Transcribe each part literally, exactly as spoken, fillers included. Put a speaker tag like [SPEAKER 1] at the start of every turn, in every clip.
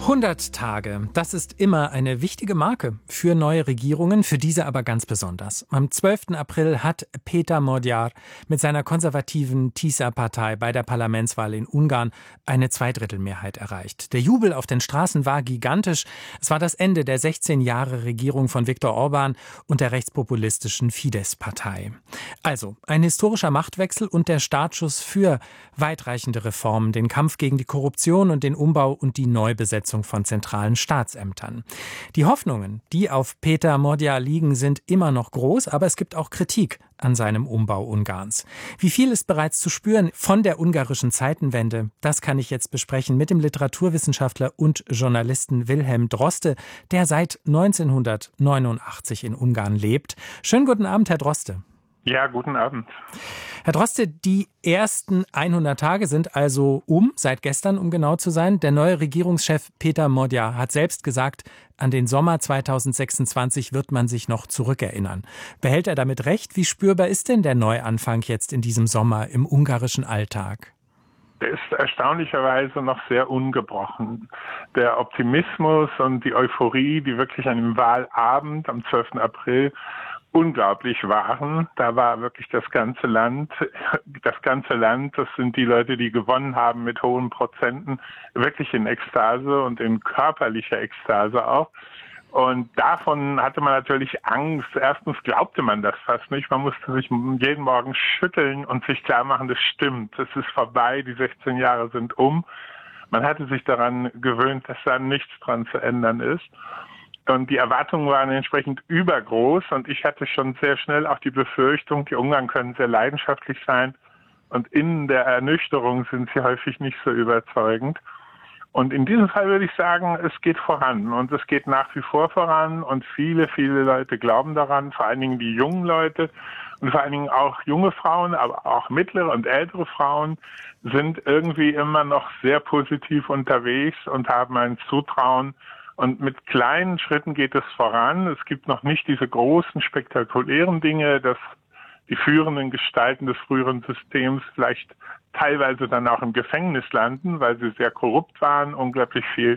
[SPEAKER 1] hundert Tage, das ist immer eine wichtige Marke für neue Regierungen, für diese aber ganz besonders. Am zwölften April hat Péter Magyar mit seiner konservativen TISA-Partei bei der Parlamentswahl in Ungarn eine Zweidrittelmehrheit erreicht. Der Jubel auf den Straßen war gigantisch. Es war das Ende der sechzehn Jahre Regierung von Viktor Orbán und der rechtspopulistischen Fidesz-Partei. Also ein historischer Machtwechsel und der Startschuss für weitreichende Reformen, den Kampf gegen die Korruption und den Umbau und die Neubesetzung von zentralen Staatsämtern. Die Hoffnungen, die auf Péter Magyar liegen, sind immer noch groß, aber es gibt auch Kritik an seinem Umbau Ungarns. Wie viel ist bereits zu spüren von der ungarischen Zeitenwende? Das kann ich jetzt besprechen mit dem Literaturwissenschaftler und Journalisten Wilhelm Droste, der seit neunzehnhundertneunundachtzig in Ungarn lebt. Schönen guten Abend, Herr Droste.
[SPEAKER 2] Ja, guten Abend.
[SPEAKER 1] Herr Droste, die ersten hundert Tage sind also um, seit gestern, um genau zu sein. Der neue Regierungschef Péter Magyar hat selbst gesagt, an den Sommer zweitausendsechsundzwanzig wird man sich noch zurückerinnern. Behält er damit recht? Wie spürbar ist denn der Neuanfang jetzt in diesem Sommer im ungarischen Alltag?
[SPEAKER 2] Der ist erstaunlicherweise noch sehr ungebrochen. Der Optimismus und die Euphorie, die wirklich an dem Wahlabend am zwölften April unglaublich waren. Da war wirklich das ganze Land, das ganze Land, das sind die Leute, die gewonnen haben mit hohen Prozenten, wirklich in Ekstase und in körperlicher Ekstase auch. Und davon hatte man natürlich Angst. Erstens glaubte man das fast nicht. Man musste sich jeden Morgen schütteln und sich klar machen, das stimmt. Es ist vorbei, die sechzehn Jahre sind um. Man hatte sich daran gewöhnt, dass da nichts dran zu ändern ist. Und die Erwartungen waren entsprechend übergroß. Und ich hatte schon sehr schnell auch die Befürchtung, die Ungarn können sehr leidenschaftlich sein. Und in der Ernüchterung sind sie häufig nicht so überzeugend. Und in diesem Fall würde ich sagen, es geht voran. Und es geht nach wie vor voran. Und viele, viele Leute glauben daran, vor allen Dingen die jungen Leute. Und vor allen Dingen auch junge Frauen, aber auch mittlere und ältere Frauen sind irgendwie immer noch sehr positiv unterwegs und haben ein Zutrauen. Und mit kleinen Schritten geht es voran. Es gibt noch nicht diese großen, spektakulären Dinge, dass die führenden Gestalten des früheren Systems vielleicht teilweise dann auch im Gefängnis landen, weil sie sehr korrupt waren, unglaublich viel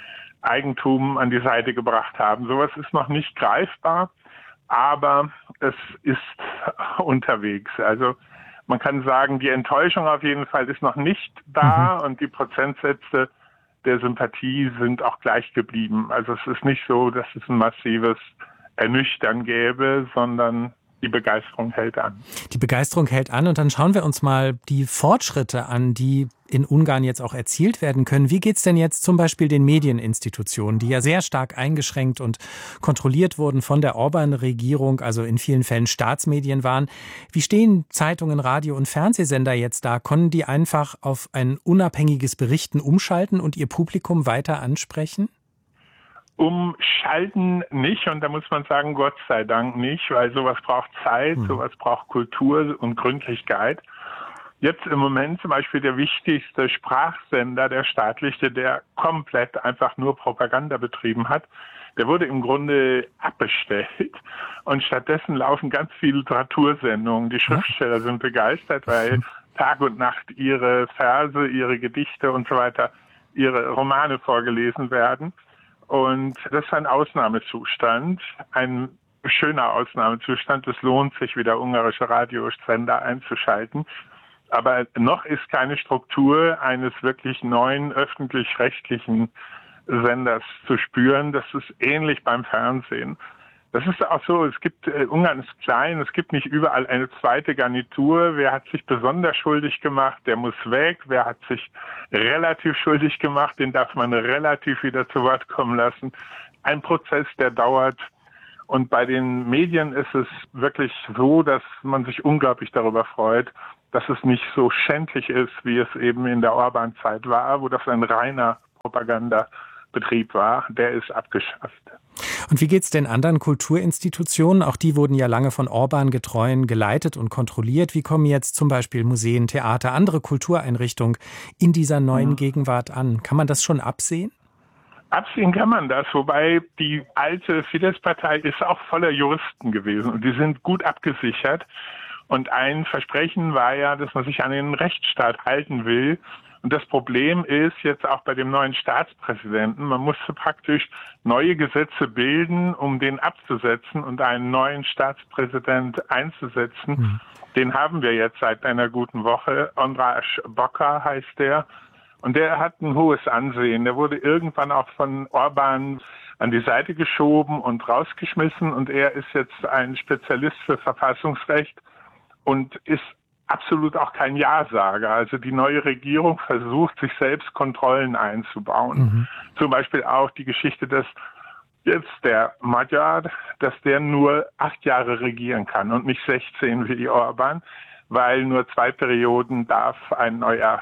[SPEAKER 2] Eigentum an die Seite gebracht haben. Sowas ist noch nicht greifbar, aber es ist unterwegs. Also man kann sagen, die Enttäuschung auf jeden Fall ist noch nicht da, mhm. und die Prozentsätze der Sympathie sind auch gleich geblieben. Also es ist nicht so, dass es ein massives Ernüchtern gäbe, sondern die Begeisterung hält an.
[SPEAKER 1] Die Begeisterung hält an und dann schauen wir uns mal die Fortschritte an, die in Ungarn jetzt auch erzielt werden können. Wie geht es denn jetzt zum Beispiel den Medieninstitutionen, die ja sehr stark eingeschränkt und kontrolliert wurden von der Orbán-Regierung, also in vielen Fällen Staatsmedien waren? Wie stehen Zeitungen, Radio- und Fernsehsender jetzt da? Können die einfach auf ein unabhängiges Berichten umschalten und ihr Publikum weiter ansprechen?
[SPEAKER 2] Umschalten nicht, und da muss man sagen, Gott sei Dank nicht, weil sowas braucht Zeit, hm. sowas braucht Kultur und Gründlichkeit. Jetzt im Moment zum Beispiel der wichtigste Sprachsender, der staatliche, der komplett einfach nur Propaganda betrieben hat, der wurde im Grunde abbestellt und stattdessen laufen ganz viele Literatursendungen. Die Schriftsteller sind begeistert, weil Tag und Nacht ihre Verse, ihre Gedichte und so weiter, ihre Romane vorgelesen werden. Und das ist ein Ausnahmezustand, ein schöner Ausnahmezustand. Es lohnt sich, wieder ungarische Radiosender einzuschalten. Aber noch ist keine Struktur eines wirklich neuen öffentlich-rechtlichen Senders zu spüren. Das ist ähnlich beim Fernsehen. Das ist auch so, es gibt, äh, Ungarn ist klein, es gibt nicht überall eine zweite Garnitur. Wer hat sich besonders schuldig gemacht, der muss weg. Wer hat sich relativ schuldig gemacht, den darf man relativ wieder zu Wort kommen lassen. Ein Prozess, der dauert. Und bei den Medien ist es wirklich so, dass man sich unglaublich darüber freut, dass es nicht so schändlich ist, wie es eben in der Orbán-Zeit war, wo das ein reiner Propagandabetrieb war. Der ist abgeschafft.
[SPEAKER 1] Und wie geht es den anderen Kulturinstitutionen? Auch die wurden ja lange von Orbán-Getreuen geleitet und kontrolliert. Wie kommen jetzt zum Beispiel Museen, Theater, andere Kultureinrichtungen in dieser neuen mhm. Gegenwart an? Kann man das schon absehen?
[SPEAKER 2] Absehen kann man das, wobei die alte Fidesz-Partei ist auch voller Juristen gewesen und die sind gut abgesichert. Und ein Versprechen war ja, dass man sich an den Rechtsstaat halten will. Und das Problem ist jetzt auch bei dem neuen Staatspräsidenten, man musste praktisch neue Gesetze bilden, um den abzusetzen und einen neuen Staatspräsident einzusetzen. Mhm. Den haben wir jetzt seit einer guten Woche. András Bokar heißt der. Und der hat ein hohes Ansehen. Der wurde irgendwann auch von Orbán an die Seite geschoben und rausgeschmissen. Und er ist jetzt ein Spezialist für Verfassungsrecht und ist absolut auch kein Ja-Sager. Also die neue Regierung versucht, sich selbst Kontrollen einzubauen. Mhm. Zum Beispiel auch die Geschichte, dass jetzt der Magyar, dass der nur acht Jahre regieren kann und nicht sechzehn wie Orbán, weil nur zwei Perioden darf ein neuer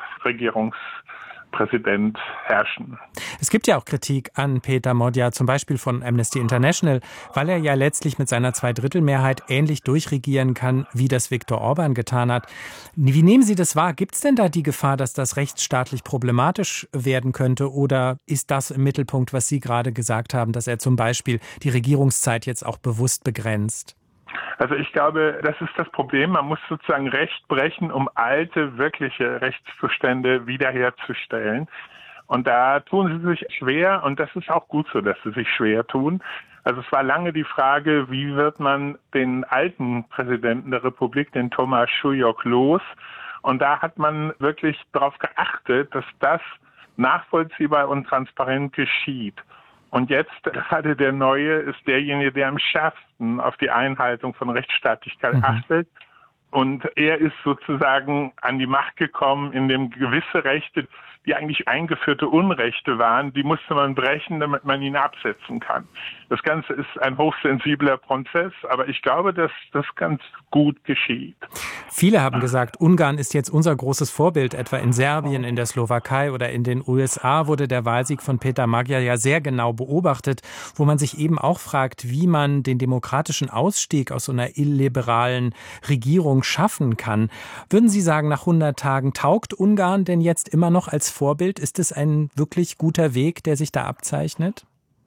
[SPEAKER 2] Regierungspräsident herrschen.
[SPEAKER 1] Es gibt ja auch Kritik an Peter Magyar, zum Beispiel von Amnesty International, weil er ja letztlich mit seiner Zweidrittelmehrheit ähnlich durchregieren kann, wie das Viktor Orbán getan hat. Wie nehmen Sie das wahr? Gibt es denn da die Gefahr, dass das rechtsstaatlich problematisch werden könnte? Oder ist das im Mittelpunkt, was Sie gerade gesagt haben, dass er zum Beispiel die Regierungszeit jetzt auch bewusst begrenzt?
[SPEAKER 2] Also ich glaube, das ist das Problem. Man muss sozusagen Recht brechen, um alte, wirkliche Rechtszustände wiederherzustellen. Und da tun sie sich schwer, und das ist auch gut so, dass sie sich schwer tun. Also es war lange die Frage, wie wird man den alten Präsidenten der Republik, den Tomáš Šujuk, los? Und da hat man wirklich darauf geachtet, dass das nachvollziehbar und transparent geschieht. Und jetzt gerade der Neue ist derjenige, der am schärfsten auf die Einhaltung von Rechtsstaatlichkeit mhm. achtet. Und er ist sozusagen an die Macht gekommen, in dem gewisse Rechte, die eigentlich eingeführte Unrechte waren, die musste man brechen, damit man ihn absetzen kann. Das Ganze ist ein hochsensibler Prozess, aber ich glaube, dass das ganz gut geschieht.
[SPEAKER 1] Viele haben gesagt, Ungarn ist jetzt unser großes Vorbild. Etwa in Serbien, in der Slowakei oder in den U S A wurde der Wahlsieg von Peter Magyar ja sehr genau beobachtet, wo man sich eben auch fragt, wie man den demokratischen Ausstieg aus so einer illiberalen Regierung schaffen kann. Würden Sie sagen, nach hundert Tagen taugt Ungarn denn jetzt immer noch als Vorbild? Ist es ein wirklich guter Weg, der sich da abzeichnet?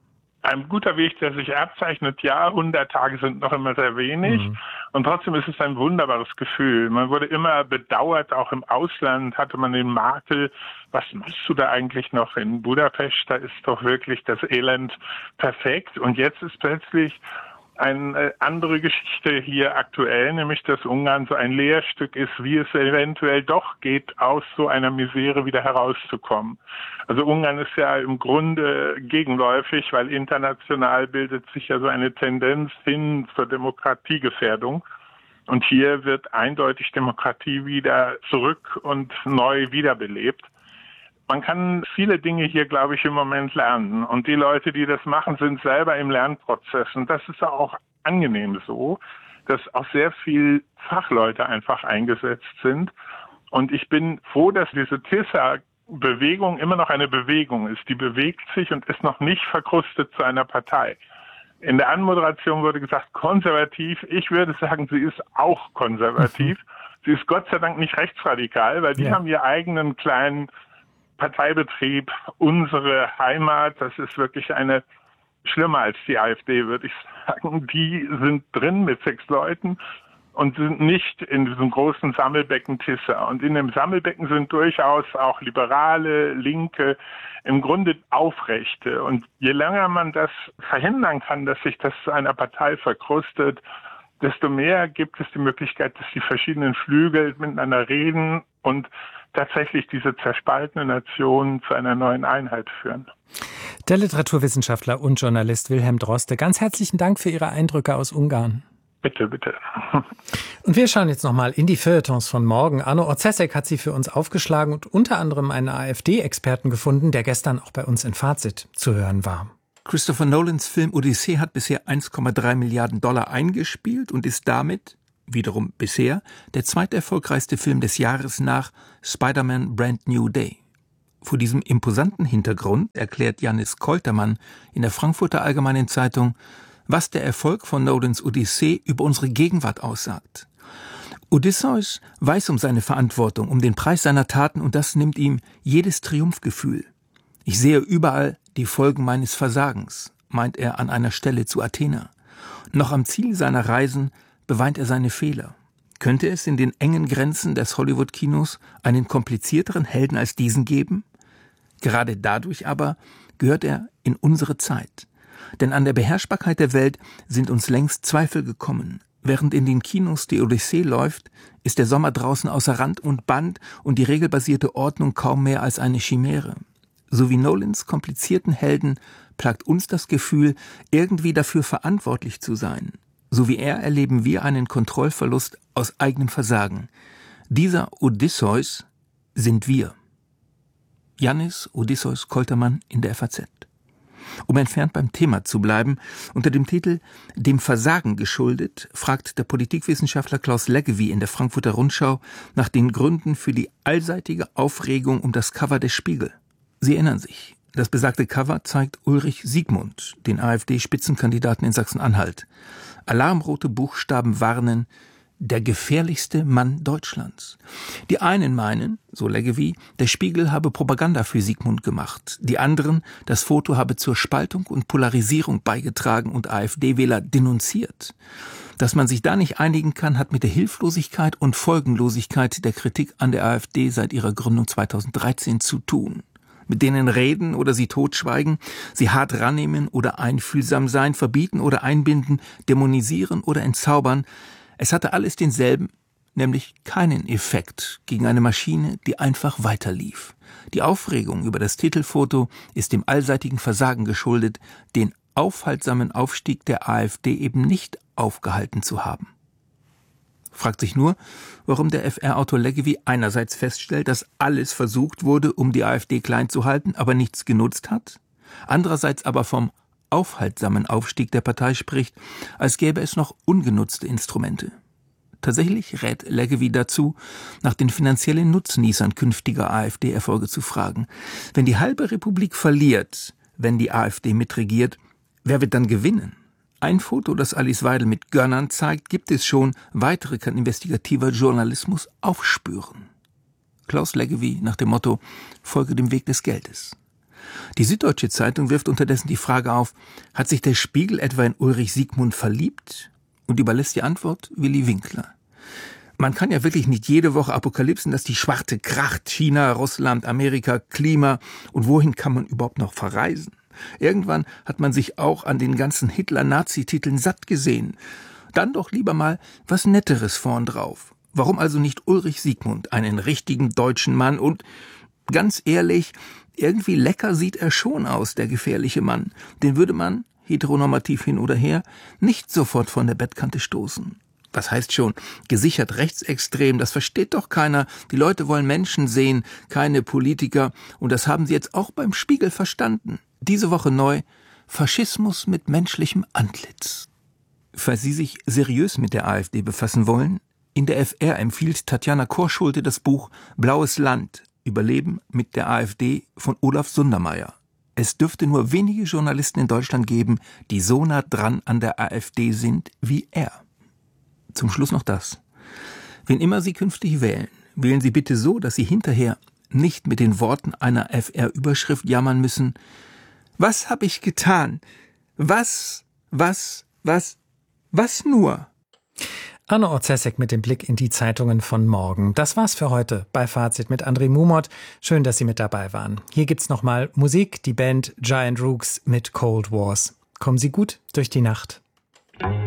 [SPEAKER 2] Ein guter Weg, der sich abzeichnet, ja, hundert Tage sind noch immer sehr wenig. Mhm. Und trotzdem ist es ein wunderbares Gefühl. Man wurde immer bedauert, auch im Ausland hatte man den Makel, was machst du da eigentlich noch in Budapest? Da ist doch wirklich das Elend perfekt. Und jetzt ist plötzlich eine andere Geschichte hier aktuell, nämlich dass Ungarn so ein Lehrstück ist, wie es eventuell doch geht, aus so einer Misere wieder herauszukommen. Also Ungarn ist ja im Grunde gegenläufig, weil international bildet sich ja so eine Tendenz hin zur Demokratiegefährdung. Und hier wird eindeutig Demokratie wieder zurück und neu wiederbelebt. Man kann viele Dinge hier, glaube ich, im Moment lernen. Und die Leute, die das machen, sind selber im Lernprozess. Und das ist auch angenehm so, dass auch sehr viel Fachleute einfach eingesetzt sind. Und ich bin froh, dass diese TISA-Bewegung immer noch eine Bewegung ist. Die bewegt sich und ist noch nicht verkrustet zu einer Partei. In der Anmoderation wurde gesagt, konservativ. Ich würde sagen, sie ist auch konservativ. Sie ist Gott sei Dank nicht rechtsradikal, weil die ja. haben ihren eigenen kleinen Parteibetrieb, unsere Heimat, das ist wirklich eine, schlimmer als die AfD, würde ich sagen. Die sind drin mit sechs Leuten und sind nicht in diesem großen Sammelbecken TISA. Und in dem Sammelbecken sind durchaus auch Liberale, Linke, im Grunde Aufrechte. Und je länger man das verhindern kann, dass sich das zu einer Partei verkrustet, desto mehr gibt es die Möglichkeit, dass die verschiedenen Flügel miteinander reden und tatsächlich diese zerspaltene Nation zu einer neuen Einheit führen.
[SPEAKER 1] Der Literaturwissenschaftler und Journalist Wilhelm Droste, ganz herzlichen Dank für Ihre Eindrücke aus Ungarn.
[SPEAKER 2] Bitte, bitte.
[SPEAKER 1] Und wir schauen jetzt nochmal in die Feuilletons von morgen. Arno Orzesek hat sie für uns aufgeschlagen und unter anderem einen AfD-Experten gefunden, der gestern auch bei uns in Fazit zu hören war.
[SPEAKER 3] Christopher Nolans Film Odyssee hat bisher eins Komma drei Milliarden Dollar eingespielt und ist damit, wiederum bisher, der zweiterfolgreichste Film des Jahres nach Spider-Man Brand New Day. Vor diesem imposanten Hintergrund erklärt Jannis Koltermann in der Frankfurter Allgemeinen Zeitung, was der Erfolg von Nolans Odyssee über unsere Gegenwart aussagt. Odysseus weiß um seine Verantwortung, um den Preis seiner Taten, und das nimmt ihm jedes Triumphgefühl. Ich sehe überall die Folgen meines Versagens, meint er an einer Stelle zu Athena. Noch am Ziel seiner Reisen beweint er seine Fehler. Könnte es in den engen Grenzen des Hollywood-Kinos einen komplizierteren Helden als diesen geben? Gerade dadurch aber gehört er in unsere Zeit. Denn an der Beherrschbarkeit der Welt sind uns längst Zweifel gekommen. Während in den Kinos die Odyssee läuft, ist der Sommer draußen außer Rand und Band und die regelbasierte Ordnung kaum mehr als eine Chimäre. So wie Nolans komplizierten Helden plagt uns das Gefühl, irgendwie dafür verantwortlich zu sein. So wie er erleben wir einen Kontrollverlust aus eigenem Versagen. Dieser Odysseus sind wir. Yannis Odysseus Koltermann in der F A Z. Um entfernt beim Thema zu bleiben, unter dem Titel »Dem Versagen geschuldet« fragt der Politikwissenschaftler Klaus Leggevi in der Frankfurter Rundschau nach den Gründen für die allseitige Aufregung um das Cover des Spiegel. Sie erinnern sich, das besagte Cover zeigt Ulrich Siegmund, den AfD-Spitzenkandidaten in Sachsen-Anhalt. Alarmrote Buchstaben warnen: der gefährlichste Mann Deutschlands. Die einen meinen, so Leggevi, der Spiegel habe Propaganda für Siegmund gemacht. Die anderen, das Foto habe zur Spaltung und Polarisierung beigetragen und AfD-Wähler denunziert. Dass man sich da nicht einigen kann, hat mit der Hilflosigkeit und Folgenlosigkeit der Kritik an der AfD seit ihrer Gründung zweitausenddreizehn zu tun. Mit denen reden oder sie totschweigen, sie hart rannehmen oder einfühlsam sein, verbieten oder einbinden, dämonisieren oder entzaubern. Es hatte alles denselben, nämlich keinen Effekt gegen eine Maschine, die einfach weiterlief. Die Aufregung über das Titelfoto ist dem allseitigen Versagen geschuldet, den aufhaltsamen Aufstieg der AfD eben nicht aufgehalten zu haben. Fragt sich nur, warum der F R-Autor Leggevi einerseits feststellt, dass alles versucht wurde, um die AfD klein zu halten, aber nichts genutzt hat, andererseits aber vom aufhaltsamen Aufstieg der Partei spricht, als gäbe es noch ungenutzte Instrumente. Tatsächlich rät Leggevi dazu, nach den finanziellen Nutznießern künftiger AfD-Erfolge zu fragen. Wenn die halbe Republik verliert, wenn die AfD mitregiert, wer wird dann gewinnen? Ein Foto, das Alice Weidel mit Gönnern zeigt, gibt es schon, weitere kann investigativer Journalismus aufspüren. Klaus Leggevi nach dem Motto: Folge dem Weg des Geldes. Die Süddeutsche Zeitung wirft unterdessen die Frage auf, hat sich der Spiegel etwa in Ulrich Siegmund verliebt? Und überlässt die Antwort Willi Winkler. Man kann ja wirklich nicht jede Woche apokalypsen, dass die Schwarte kracht, China, Russland, Amerika, Klima, und wohin kann man überhaupt noch verreisen? Irgendwann hat man sich auch an den ganzen Hitler-Nazi-Titeln satt gesehen. Dann doch lieber mal was Netteres vorn drauf. Warum also nicht Ulrich Siegmund, einen richtigen deutschen Mann? Und ganz ehrlich, irgendwie lecker sieht er schon aus, der gefährliche Mann. Den würde man, heteronormativ hin oder her, nicht sofort von der Bettkante stoßen. Was heißt schon, gesichert rechtsextrem, das versteht doch keiner. Die Leute wollen Menschen sehen, keine Politiker. Und das haben sie jetzt auch beim Spiegel verstanden. Diese Woche neu: Faschismus mit menschlichem Antlitz. Falls Sie sich seriös mit der AfD befassen wollen, in der F R empfiehlt Tatjana Korschulte das Buch Blaues Land, Überleben mit der AfD von Olaf Sundermeier. Es dürfte nur wenige Journalisten in Deutschland geben, die so nah dran an der AfD sind wie er. Zum Schluss noch das. Wenn immer Sie künftig wählen, wählen Sie bitte so, dass Sie hinterher nicht mit den Worten einer F R-Überschrift jammern müssen: Was habe ich getan? Was, was, was, was nur?
[SPEAKER 1] Anne Orzesek mit dem Blick in die Zeitungen von morgen. Das war's für heute bei Fazit mit André Mumot. Schön, dass Sie mit dabei waren. Hier gibt's nochmal Musik, die Band Giant Rooks mit Cold Wars. Kommen Sie gut durch die Nacht.